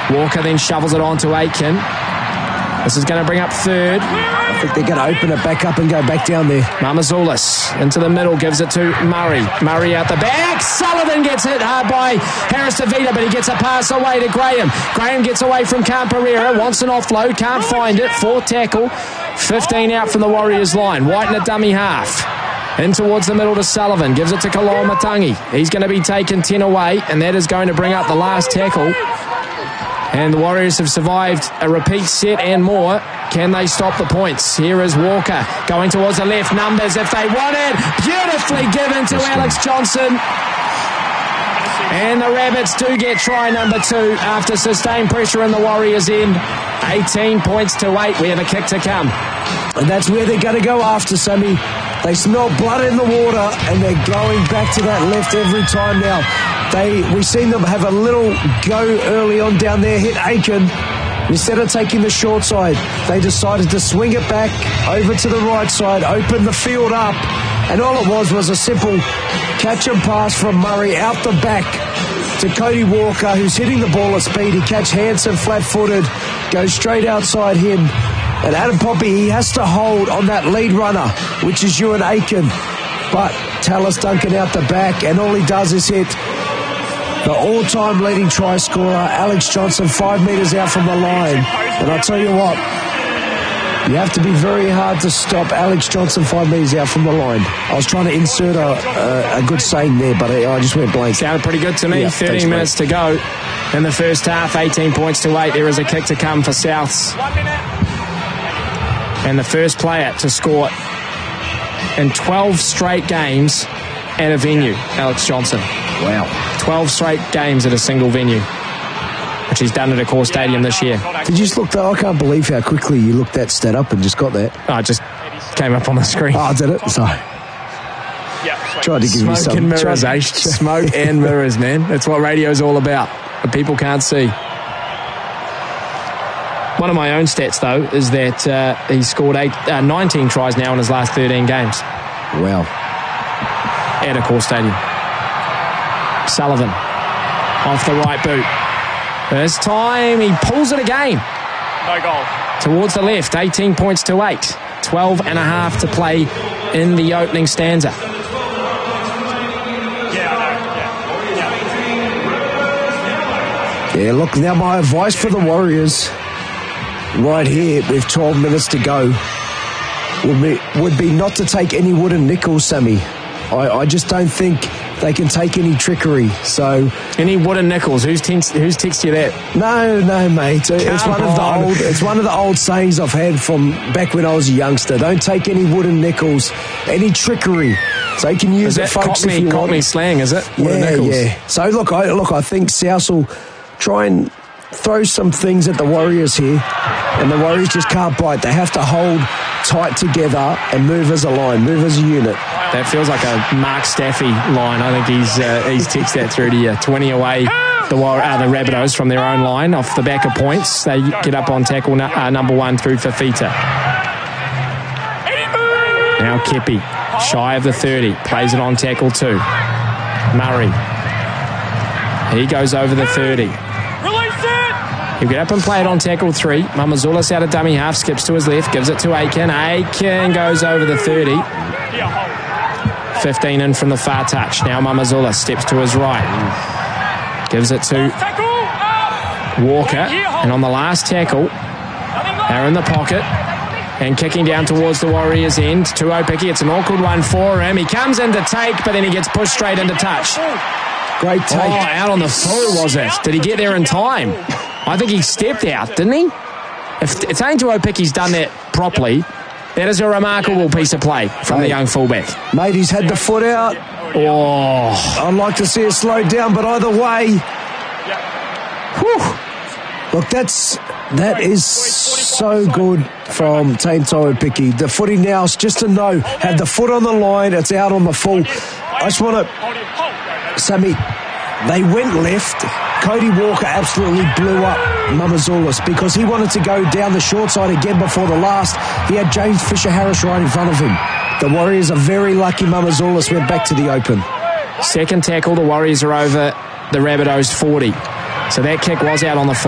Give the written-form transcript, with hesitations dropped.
Walker then shovels it on to Aitken. This is going to bring up third. I think they're going to open it back up and go back down there. Mamazoulis into the middle, gives it to Murray. Murray out the back. Sullivan gets hit hard by Harris Tavita, but he gets a pass away to Graham. Graham gets away from Camperera, wants an offload, can't find it. Fourth tackle, 15 out from the Warriors line. White in a dummy half. In towards the middle to Sullivan, gives it to Kaloamatangi. He's going to be taken 10 away, and that is going to bring up the last tackle. And the Warriors have survived a repeat set and more. Can they stop the points? Here is Walker going towards the left. Numbers if they want it. Beautifully given to Alex Johnson. And the Rabbits do get try number 2 after sustained pressure in the Warriors' end. 18 points to 8. We have a kick to come. And that's where they're going to go after, Sammy. They smell blood in the water, and they're going back to that left every time now. We've seen them have a little go early on down there, hit Aiken. Instead of taking the short side, they decided to swing it back over to the right side, open the field up, and all it was a simple catch and pass from Murray out the back to Cody Walker, who's hitting the ball at speed. He catch Hansen flat-footed, goes straight outside him. And Adam Poppy, he has to hold on that lead runner, which is Ewan Aiken. But Tallis Duncan out the back, and all he does is hit the all-time leading try scorer, Alex Johnson, 5 metres out from the line. And I tell you what, you have to be very hard to stop Alex Johnson 5 metres out from the line. I was trying to insert a good saying there, but I just went blank. Sounded pretty good to me. Yeah, 13 minutes to go in the first half, 18 points to 8. There is a kick to come for Souths. 1 minute. And the first player to score in 12 straight games at a venue, Alex Johnson. Wow. 12 straight games at a single venue, which he's done at Accor Stadium this year. Did you just look that? I can't believe how quickly you looked that stat up and just got that. Oh, it just came up on the screen. Oh, did it? Sorry. Tried to give you some. Smoke and mirrors, eh? Smoke and mirrors, man. That's what radio's all about. But people can't see. One of my own stats, though, is that he's scored 19 tries now in his last 13 games. Wow. At Accor Stadium. Sullivan off the right boot. This time he pulls it again. No goal. Towards the left, 18 points to 8. 12 and a half to play in the opening stanza. Yeah, look, now my advice for the Warriors right here with 12 minutes to go would be not to take any wooden nickels, Sammy. I just don't think they can take any trickery. So any wooden nickels? Who's texted you that? No, mate. It's one of the old sayings I've had from back when I was a youngster. Don't take any wooden nickels, any trickery. So you can use it, folks. Cockney slang, is it? Wooden nickels. Yeah. So look, I think South will try and throw some things at the Warriors here, and the Warriors just can't bite. They have to hold tight together and move as a line, move as a unit. That feels like a Mark Staffy line. I think he's texted that through to you. 20 away, the Rabbitohs from their own line off the back of points. They get up on tackle number 1 through Fafita. Now Kepi, shy of the 30, plays it on tackle 2. Murray. He goes over the 30. He'll get up and play it on tackle 3. Mamazoulis out of dummy half, skips to his left, gives it to Aiken. Aiken goes over the 30. 15 in from the far touch. Now Mamazoulis steps to his right. Gives it to Walker. And on the last tackle, they're in the pocket. And kicking down towards the Warriors' end. To Opiki. It's an awkward one for him. He comes in to take, but then he gets pushed straight into touch. Great take. Oh, out on the full, was it? Did he get there in time? I think he stepped out, didn't he? If Angel Opiki's done that properly, that is a remarkable piece of play from the young fullback. Mate, he's had the foot out. Oh. I'd like to see it slowed down, but either way, whew. Look, that is so good from Tainto Opiki. The footy now is just to know, have the foot on the line, it's out on the full. I just want to, Sammy, they went left. Cody Walker absolutely blew up Mamazoulis because he wanted to go down the short side again before the last. He had James Fisher-Harris right in front of him. The Warriors are very lucky Mamazoulis went back to the open. Second tackle, the Warriors are over the Rabbitohs 40. So that kick was out on the